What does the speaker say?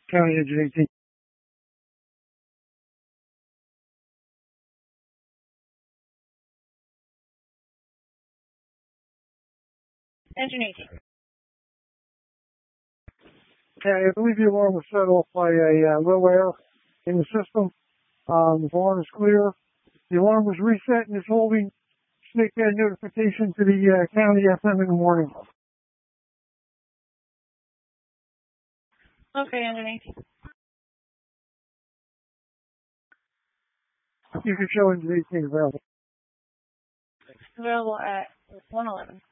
County Engine 18. Engine 18. Okay, I believe the alarm was set off by a low air in the system. The alarm is clear. The alarm was reset and is holding snakehead notification to the county FM in the morning. Okay, Engine 18. You can show Engine 18 available. Available at 111.